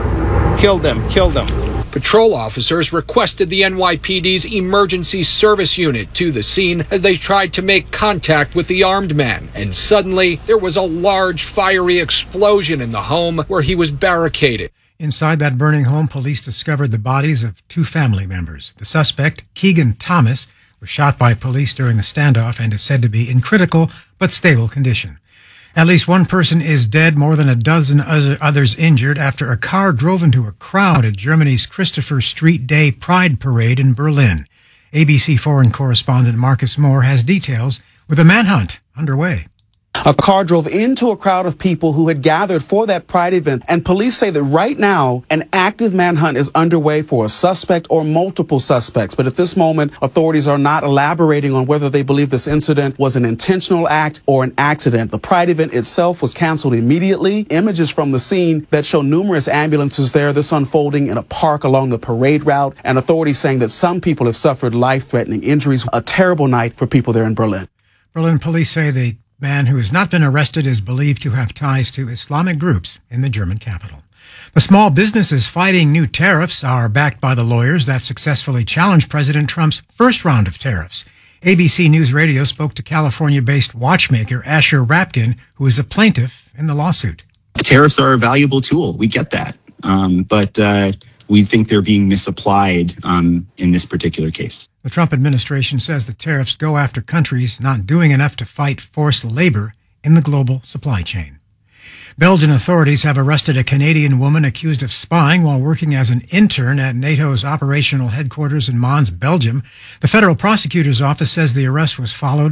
them, kill them." Patrol officers requested the NYPD's emergency service unit to the scene as they tried to make contact with the armed man. And suddenly, there was a large fiery explosion in the home where he was barricaded. Inside that burning home, police discovered the bodies of 2 family members. The suspect, Keegan Thomas, was shot by police during the standoff and is said to be in critical but stable condition. At least 1 person is dead, more than a dozen others injured after a car drove into a crowd at Germany's Christopher Street Day Pride Parade in Berlin. ABC foreign correspondent Marcus Moore has details with a manhunt underway. A car drove into a crowd of people who had gathered for that Pride event, and police say that right now an active manhunt is underway for a suspect or multiple suspects. But at this moment, authorities are not elaborating on whether they believe this incident was an intentional act or an accident. The Pride event itself was canceled immediately. Images from the scene that show numerous ambulances there, this unfolding in a park along the parade route, and authorities saying that some people have suffered life-threatening injuries. A terrible night for people there in Berlin. Berlin police say the man who has not been arrested is believed to have ties to Islamic groups in the German capital. The small businesses fighting new tariffs are backed by the lawyers that successfully challenged President Trump's first round of tariffs. ABC News Radio spoke to California-based watchmaker Asher Rapkin, who is a plaintiff in the lawsuit. Tariffs are a valuable tool. We get that. But we think they're being misapplied in this particular case. The Trump administration says the tariffs go after countries not doing enough to fight forced labor in the global supply chain. Belgian authorities have arrested a Canadian woman accused of spying while working as an intern at NATO's operational headquarters in Mons, Belgium. The federal prosecutor's office says the arrest was followed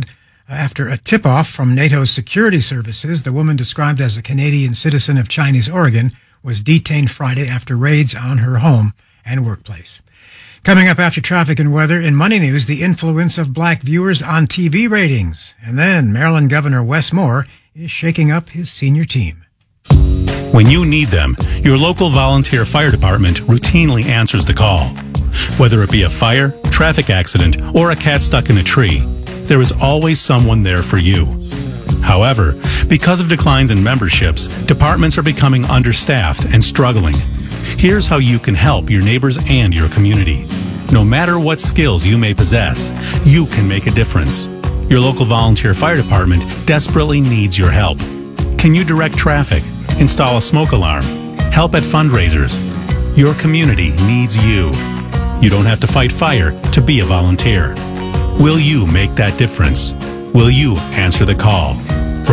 After a tip-off from NATO's security services, the woman, described as a Canadian citizen of Chinese origin, was detained Friday after raids on her home and workplace. Coming up after traffic and weather, in Money News, the influence of black viewers on TV ratings. And then Maryland Governor Wes Moore is shaking up his senior team. When you need them, your local volunteer fire department routinely answers the call. Whether it be a fire, traffic accident, or a cat stuck in a tree, there is always someone there for you. However, because of declines in memberships, departments are becoming understaffed and struggling. Here's how you can help your neighbors and your community. No matter what skills you may possess, you can make a difference. Your local volunteer fire department desperately needs your help. Can you direct traffic, install a smoke alarm, help at fundraisers? Your community needs you. You don't have to fight fire to be a volunteer. Will you make that difference? Will you answer the call?